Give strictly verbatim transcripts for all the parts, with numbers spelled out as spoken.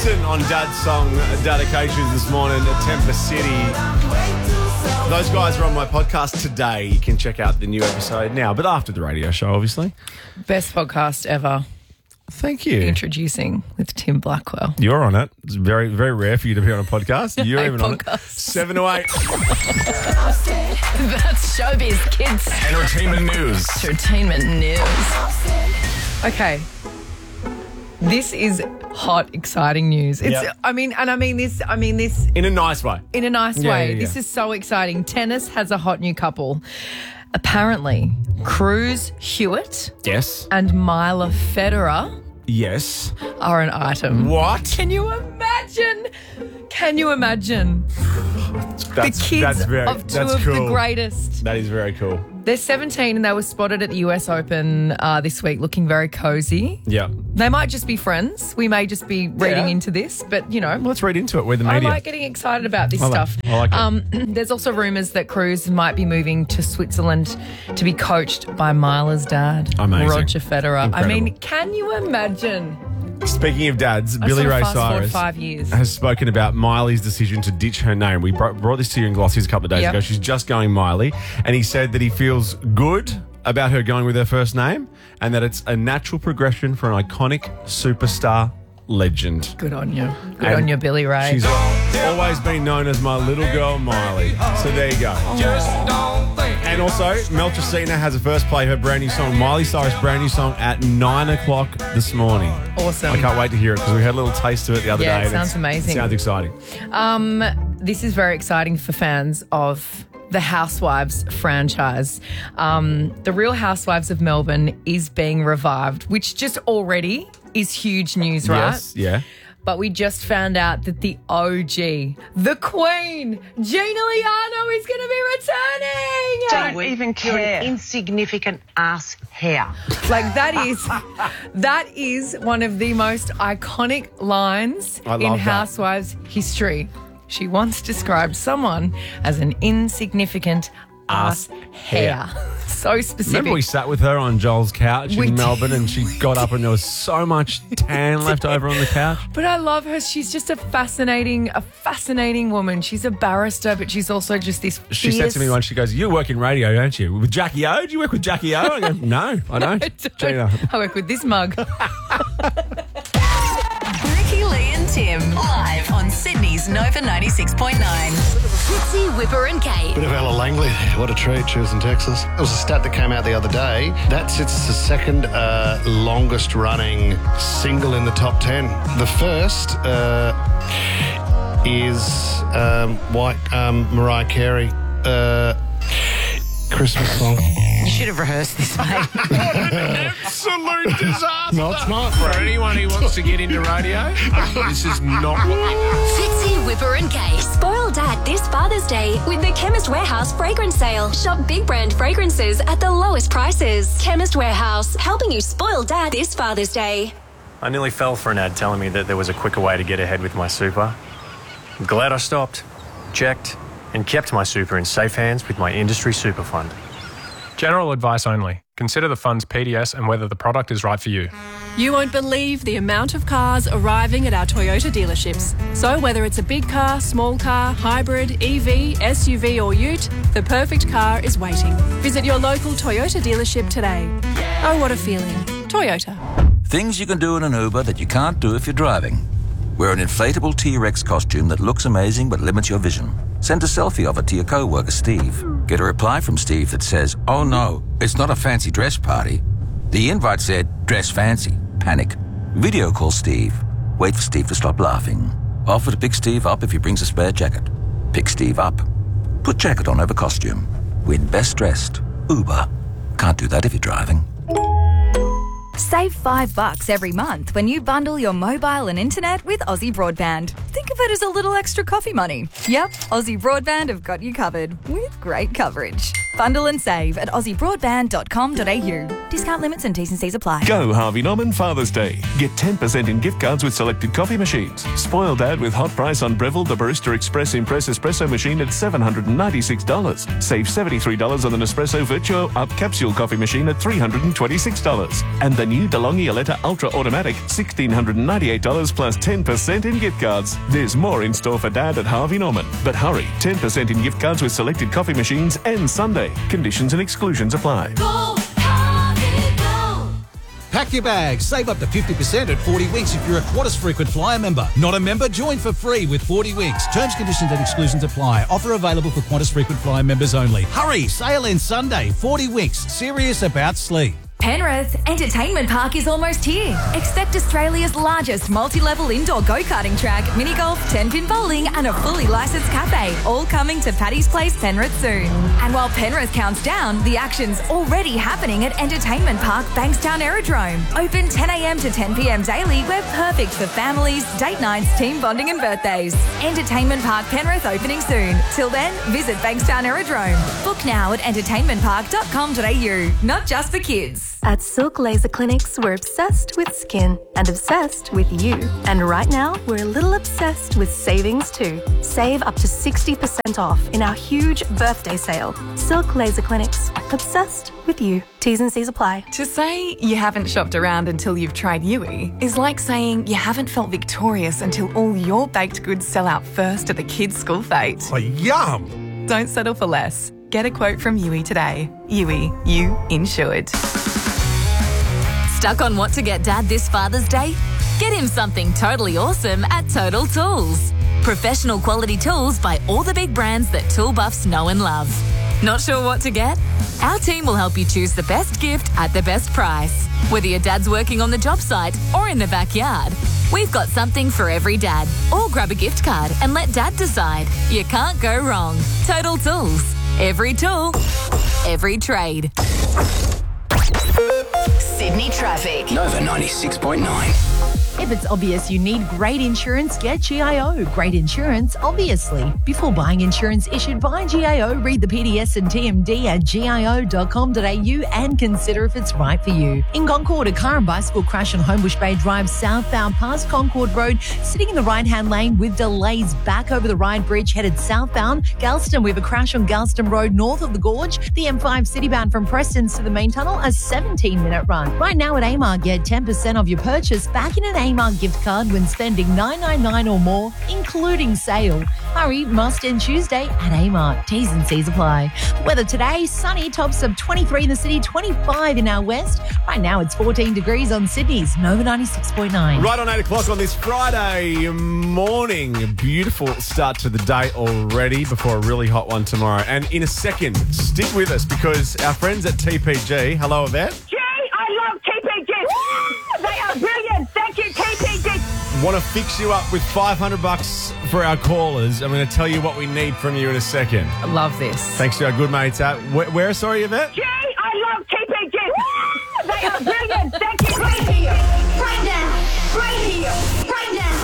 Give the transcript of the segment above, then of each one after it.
Benson on Dad's song dedications this morning at Temper City. Those guys are on my podcast today. You can check out the new episode now, but after the radio show, obviously. Best podcast ever. Thank you. Introducing with Tim Blackwell. You're on it. It's very, very rare for you to be on a podcast. You're Hey, even on it. podcast. Seven to eight. That's showbiz, kids. Entertainment news. Entertainment news. Okay. This is hot, exciting news. It's. Yep. I mean, and I mean this. I mean this In a nice way. in a nice Yeah, way. yeah, yeah. This is so exciting. Tennis has a hot new couple. Apparently, Cruz Hewitt Yes. and Mila Federer Yes. are an item. What? Can you imagine? Can you imagine That's, the kids that's very, of two that's of cool. the greatest? That is very cool. They're seventeen and they were spotted at the U S Open uh, this week looking very cozy. Yeah. They might just be friends. We may just be reading Yeah. into this, but, you know, Let's read into it. We're the I media. like getting excited about this I like- stuff. I like it. Um, there's also rumours that Cruz might be moving to Switzerland to be coached by Mila's dad, Amazing. Roger Federer. I mean, Incredible. can you imagine? Speaking of dads, I Billy sort of Ray fast forward Cyrus five years. has spoken about Miley's decision to ditch her name. We brought, brought this to you in Glossies a couple of days Yep. ago. She's just going Miley, and he said that he feels good about her going with her first name and that it's a natural progression for an iconic superstar legend. Good on you. Good And on you, Billy Ray. She's always been known as my little girl Miley. So there you go. And also, Mel Tracina has a first play her brand new song, Miley Cyrus' brand new song, at nine o'clock this morning. Awesome. I can't wait to hear it because we had a little taste of it the other Yeah, day. it and sounds it's- amazing. Sounds exciting. Um, this is very exciting for fans of the Housewives franchise. Um, the Real Housewives of Melbourne is being revived, which just already is huge news, right? Yes, yeah. But we just found out that the O G, the Queen, Gina Liano, is going to be returning. Don't even care. Insignificant ass hair. Like that is that is one of the most iconic lines I in love that. Housewives history. She once described someone as an insignificant ass hair. So specific. Remember we sat with her on Joel's couch We in did. Melbourne and she got up and there was so much tan left over on the couch. But I love her. She's just a fascinating, a fascinating woman. She's a barrister, but she's also just this fierce... She said to me once, she goes, you work in radio, don't you? With Jackie O? Do you work with Jackie O? I go, no, I don't. Gina. I work with this mug. Ricky, Lee and Tim, live on Sydney's Nova ninety-six point nine. Fitzy, Whipper and Kate. Bit of Ella Langley there. What a treat. She was in Texas. It was a stat that came out the other day. That's it's the second uh, longest running single in the top ten. The first uh, is um, White um, Mariah Carey. Uh, Christmas song. You should have rehearsed this, mate. Absolute disaster. No, it's not. For anyone who wants to get into radio, this is not what... Fitzy, Whipper and Kate. Spoil Dad this Father's Day with the Chemist Warehouse fragrance sale. Shop big brand fragrances at the lowest prices. Chemist Warehouse, helping you spoil Dad this Father's Day. I nearly fell for an ad telling me that there was a quicker way to get ahead with my super. I'm glad I stopped, checked, and kept my super in safe hands with my industry super fund. General advice only. Consider the fund's P D S and whether the product is right for you. You won't believe the amount of cars arriving at our Toyota dealerships. So whether it's a big car, small car, hybrid, E V, S U V or ute, the perfect car is waiting. Visit your local Toyota dealership today. Oh, what a feeling. Toyota. Things you can do in an Uber that you can't do if you're driving. Wear an inflatable T-Rex costume that looks amazing but limits your vision. Send a selfie of it to your co-worker, Steve. Get a reply from Steve that says, oh no, it's not a fancy dress party. The invite said, dress fancy. Panic. Video call Steve. Wait for Steve to stop laughing. Offer to pick Steve up if he brings a spare jacket. Pick Steve up. Put jacket on over costume. Win best dressed. Uber. Can't do that if you're driving. Save five bucks every month when you bundle your mobile and internet with Aussie Broadband. Think of it as a little extra coffee money. Yep, Aussie Broadband have got you covered with great coverage. Bundle and save at aussie broadband dot com dot a u. Discount limits and T's and C's apply. Go Harvey Norman Father's Day. Get ten percent in gift cards with selected coffee machines. Spoil Dad with hot price on Breville the Barista Express Impress Espresso machine at seven hundred ninety-six dollars. Save seventy-three dollars on the Nespresso Virtuo Up Capsule coffee machine at three hundred twenty-six dollars. And the new DeLonghi Aletta Ultra Automatic, one thousand six hundred ninety-eight dollars plus ten percent in gift cards. There's more in store for Dad at Harvey Norman. But hurry, ten percent in gift cards with selected coffee machines and Sunday. Conditions and exclusions apply. Go, Harvey, go. Pack your bags. Save up to fifty percent at forty Winks if you're a Qantas Frequent Flyer member. Not a member? Join for free with forty Winks. Terms, conditions and exclusions apply. Offer available for Qantas Frequent Flyer members only. Hurry! Sale ends Sunday. forty Winks. Serious about sleep. Penrith Entertainment Park is almost here. Expect Australia's largest multi-level indoor go-karting track, mini golf, ten-pin bowling and a fully licensed cafe, all coming to Paddy's Place, Penrith soon. And while Penrith counts down, the action's already happening at Entertainment Park Bankstown Aerodrome. Open ten a.m. to ten p.m. daily. We're perfect for families, date nights, team bonding and birthdays. Entertainment Park Penrith opening soon. Till then, visit Bankstown Aerodrome. Book now at entertainment park dot com dot a u. Not just for kids. At Silk Laser Clinics, we're obsessed with skin and obsessed with you. And right now, we're a little obsessed with savings too. Save up to sixty percent off in our huge birthday sale. Silk Laser Clinics, obsessed with you. T's and C's apply. To say you haven't shopped around until you've tried Yui is like saying you haven't felt victorious until all your baked goods sell out first at the kids' school fete. Oh, yum! Don't settle for less. Get a quote from Yui today. Yui, you insured. Stuck on what to get Dad this Father's Day? Get him something totally awesome at Total Tools. Professional quality tools by all the big brands that tool buffs know and love. Not sure what to get? Our team will help you choose the best gift at the best price. Whether your dad's working on the job site or in the backyard, we've got something for every dad. Or grab a gift card and let Dad decide. You can't go wrong. Total Tools. Every tool, every trade. Sydney traffic. Nova ninety-six point nine. If it's obvious you need great insurance, get G I O. Great insurance, obviously. Before buying insurance issued by G I O, read the P D S and T M D at G I O dot com dot a u and consider if it's right for you. In Concord, a car and bicycle crash on Homebush Bay Drive southbound past Concord Road, sitting in the right-hand lane with delays back over the Ride Bridge, headed southbound. Galston, we have a crash on Galston Road north of the Gorge. The M five citybound from Prestons to the main tunnel, a seventeen-minute run. Right now at Amart, get ten percent of your purchase back in an Amart gift card when spending nine ninety-nine or more, including sale. Hurry, must end Tuesday at Amart. T's and C's apply. Weather today, sunny, tops of twenty-three in the city, twenty-five in our west. Right now it's fourteen degrees on Sydney's Nova ninety-six point nine. Right on eight o'clock on this Friday morning. A beautiful start to the day already before a really hot one tomorrow. And in a second, stick with us because our friends at T P G, hello Yvette. Gee, I love T P G. They are brilliant. Thank you, T P G. Want to fix you up with five hundred bucks for our callers. I'm going to tell you what we need from you in a second. I love this. Thanks to our good mates at... Where, where sorry, Yvette? Gee, I love T P G. They are brilliant. Thank you. Right here. Right now. Right here. Right now.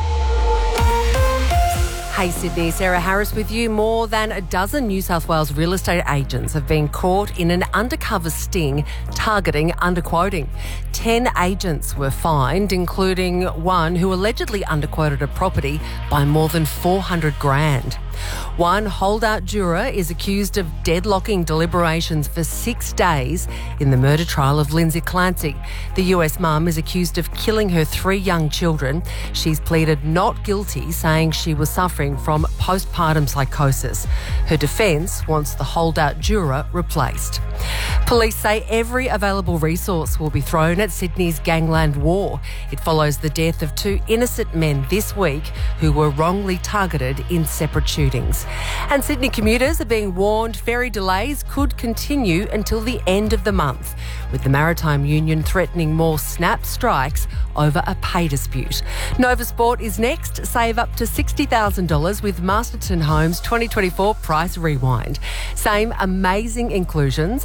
Hey Sydney, Sarah Harris with you. More than a dozen New South Wales real estate agents have been caught in an undercover sting targeting underquoting. Ten agents were fined, including one who allegedly underquoted a property by more than four hundred grand. One holdout juror is accused of deadlocking deliberations for six days in the murder trial of Lindsay Clancy. The U S mum is accused of killing her three young children. She's pleaded not guilty, saying she was suffering from postpartum psychosis. Her defence wants the holdout juror replaced. Police say every available resource will be thrown at Sydney's gangland war. It follows the death of two innocent men this week who were wrongly targeted in separate shootings. And Sydney commuters are being warned ferry delays could continue until the end of the month, with the Maritime Union threatening more snap strikes over a pay dispute. Nova Sport is next. Save up to sixty thousand dollars with Masterton Homes twenty twenty-four Price Rewind. Same amazing inclusions at twenty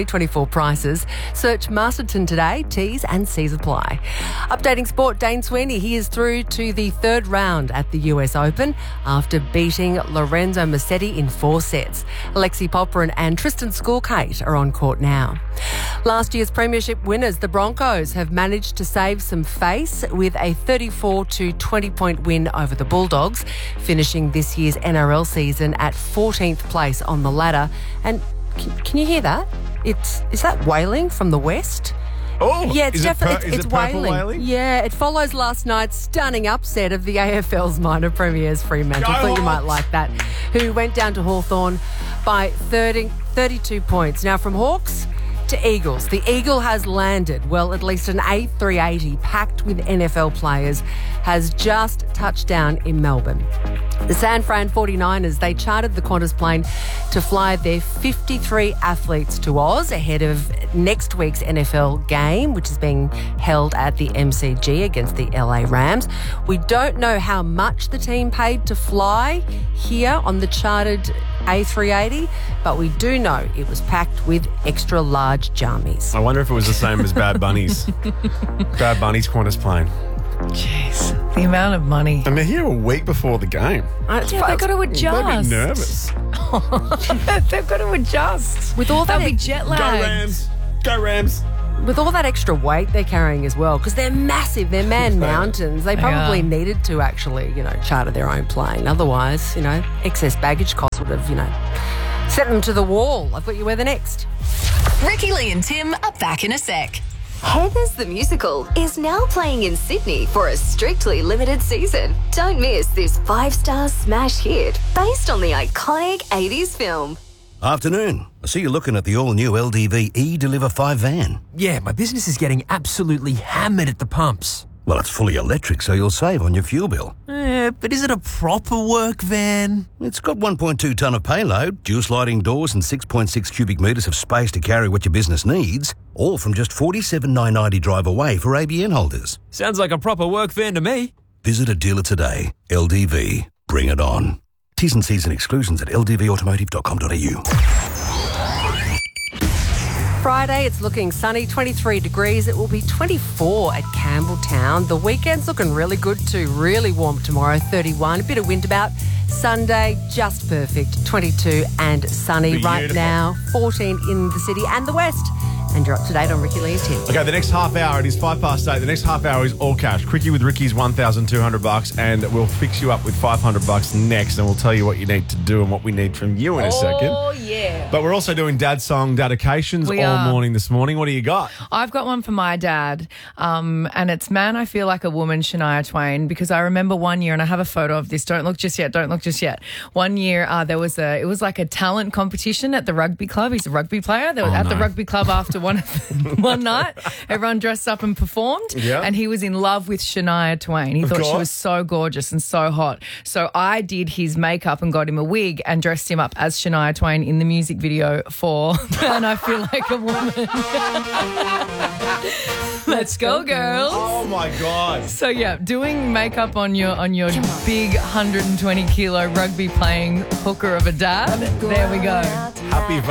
twenty-four prices. Search Masterton today. T's and C's apply. Updating sport, Dane Sweeney. He is through to the third round at the U S Open after beating Lorenzo Musetti in four sets. Alexi Popperin and Tristan Skulkate are on court now. Last year's premiership winners, the Broncos, have managed to save some face with a thirty-four to twenty point win over the Bulldogs, finishing this year's N R L season at fourteenth place on the ladder. And can, can you hear that? It's is that wailing from the west? Oh, yeah, it's is definitely it, per, it's, is it's it purple wailing. wailing. Yeah, it follows last night's stunning upset of the A F L's minor premiers, Fremantle. I thought you might like that. Who went down to Hawthorn by thirty, thirty-two points. Now from Hawks to Eagles. The Eagle has landed. Well, at least an A three eighty packed with N F L players has just touched down in Melbourne. The San Fran forty-niners, they chartered the Qantas plane to fly their fifty-three athletes to Oz ahead of next week's N F L game, which is being held at the M C G against the L A Rams. We don't know how much the team paid to fly here on the chartered A three eighty, but we do know it was packed with extra large jammies. I wonder if it was the same as Bad Bunny's. Bad Bunny's Qantas plane. Jeez, the amount of money. And they're here a week before the game. Yeah, they've got to adjust. They'd be nervous. They've got to adjust. With all that They'll be jet Go lagged. Rams. Go Rams. With all that extra weight they're carrying as well, because they're massive, they're man mountains. They probably Yeah. needed to actually, you know, charter their own plane. Otherwise, you know, excess baggage costs would have, you know, sent them to the wall. I've got you where the next. Ricky Lee and Tim are back in a sec. Heathers the Musical is now playing in Sydney for a strictly limited season. Don't miss this five-star smash hit based on the iconic eighties film. Afternoon. I see you're looking at the all-new L D V E-Deliver five van. Yeah, my business is getting absolutely hammered at the pumps. Well, it's fully electric, so you'll save on your fuel bill. Eh, but is it a proper work van? It's got one point two tonne of payload, dual sliding doors and six point six cubic metres of space to carry what your business needs, all from just forty-seven thousand nine hundred ninety drive away for A B N holders. Sounds like a proper work van to me. Visit a dealer today. L D V. Bring it on. T's and C's and exclusions at l d v automotive dot com dot a u. Friday, it's looking sunny, twenty-three degrees. It will be twenty-four at Campbelltown. The weekend's looking really good too. Really warm tomorrow, thirty-one. A bit of wind about. Sunday, just perfect, twenty-two and sunny. Beautiful. Right now, fourteen in the city and the west. And you're up to date on Ricky Lee and Tim. Okay, the next half hour, it is five past eight. The next half hour is all cash. Quickie with Ricky's one thousand two hundred bucks, and we'll fix you up with five hundred bucks next, and we'll tell you what you need to do and what we need from you in a second. Oh, yeah. But we're also doing dad song dedications We all are. morning this morning. What do you got? I've got one for my dad, um, and it's Man, I Feel Like a Woman, Shania Twain, because I remember one year, and I have a photo of this. Don't look just yet. Don't look just yet. One year, uh, there was a, it was like a talent competition at the rugby club. He's a rugby player. They were Oh, at the no. rugby club after one one night. Everyone dressed up and performed, Yeah. and he was in love with Shania Twain. He Of thought she course. was so gorgeous and so hot. So I did his makeup and got him a wig and dressed him up as Shania Twain in the music video for Man, I Feel Like a Woman. Let's go, girls. Oh my God. So yeah, doing makeup on your on your big one hundred twenty kilo rugby playing hooker of a dad. There we go. Happy